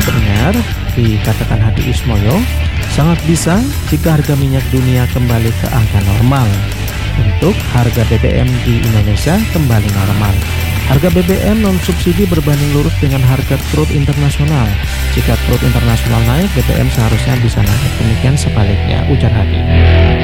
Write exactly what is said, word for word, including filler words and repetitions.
pendengar, dikatakan Hadi Ismoyo, sangat bisa jika harga minyak dunia kembali ke angka normal untuk harga B B M di Indonesia kembali normal. Harga B B M non-subsidi berbanding lurus dengan harga crude internasional. Jika crude internasional naik, B B M seharusnya bisa naik. Demikian sebaliknya, ujar Hadi.